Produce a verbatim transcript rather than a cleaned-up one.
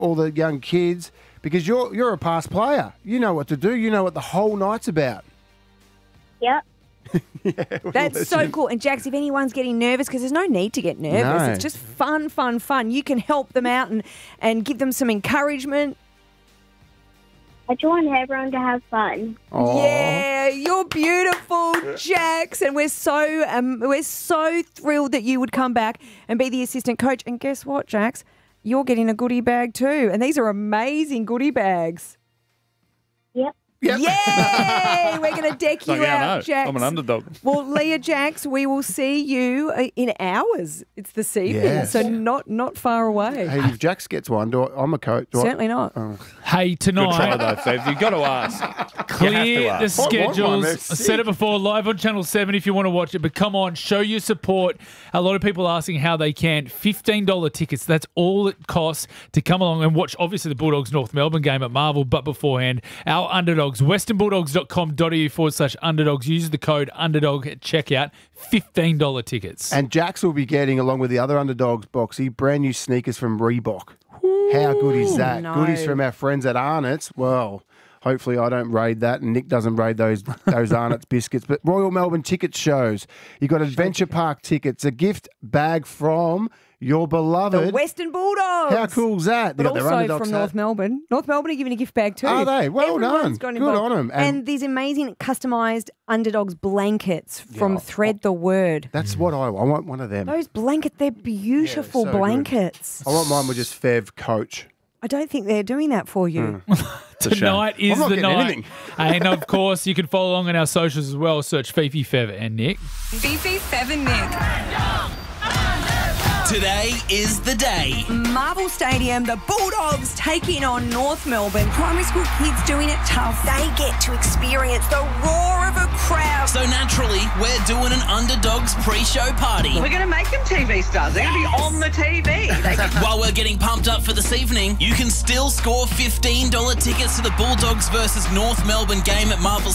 all the young kids, because you're you're a past player. You know what to do. You know what the whole night's about. Yep. Yeah, That's so cool. And Jax, if anyone's getting nervous, because there's no need to get nervous. No. It's just fun, fun, fun. You can help them out and, and give them some encouragement. I just want everyone to have fun. Aw. Yeah, you're beautiful, Jax, and we're so um, we're so thrilled that you would come back and be the assistant coach. And guess what, Jax? You're getting a goodie bag too, and these are amazing goodie bags. Yep. Yep. Yay! We're going to deck you Like, yeah, I out, know. Jax. I'm an underdog. Well, Leah, Jax, we will see you uh, in hours. It's this evening, Yes. so not not far away. Hey, if Jax gets one, do I, I'm a coach. Do I- Certainly not. Good try Hey, tonight, though, Steve. You've got to ask. clear You have to the ask. I want one, schedules. they're I sick. said it before, live on Channel seven if you want to watch it. But come on, show your support. A lot of people asking how they can. fifteen dollars tickets, that's all it costs to come along and watch, obviously, the Bulldogs North Melbourne game at Marvel. But beforehand, our underdogs, western bulldogs dot com dot a u forward slash underdogs. Use the code underdog at checkout. fifteen dollars tickets. And Jax will be getting, along with the other underdogs, Boxy, brand new sneakers from Reebok. How good is that? no. Goodies from our friends at Arnott's. Well, hopefully I don't raid that and Nick doesn't raid those those Arnott's biscuits. But Royal Melbourne ticket shows. You've got Adventure Park tickets, a gift bag from your beloved. The Western Bulldogs. How cool's that? They But got their also underdog from hat. North Melbourne. North Melbourne are giving a gift bag too. Are they? Well Everyone's done. got Good involved. on 'em. And, And- these amazing customised underdogs blankets from Yeah. Thread the Word. That's what I want. I want one of them. Those blankets, they're beautiful so good. blankets. I want mine with just Fev Coach. I don't think they're doing that for you. Tonight is I'm not the getting night. anything. And of course, you can follow along on our socials as well. Search Fifi, Fev, and Nick. Fifi, Fev and Nick. Today is the day. Marvel Stadium, the Bulldogs taking on North Melbourne. Primary school kids doing it tough. They get to experience the roar of a crowd. So naturally, we're doing an underdogs pre-show party. We're going to make them T V stars. They're going to be on the T V. They can While we're getting pumped up for this evening, you can still score fifteen dollars tickets to the Bulldogs versus North Melbourne game at Marvel